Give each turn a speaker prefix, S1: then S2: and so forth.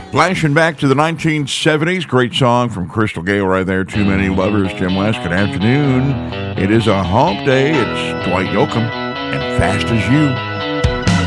S1: Flashing back to the 1970s, great song from Crystal Gale right there, Too Many Lovers, Jim West, good afternoon. It is a hump day, it's Dwight Yoakam, and Fast as You.